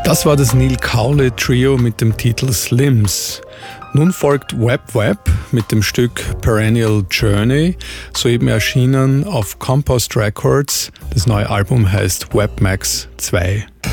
Das war das Neil Cowley Trio mit dem Titel Slims. Nun folgt Web Web mit dem Stück Perennial Journey, soeben erschienen auf Compost Records. Das neue Album heißt Web Max 2.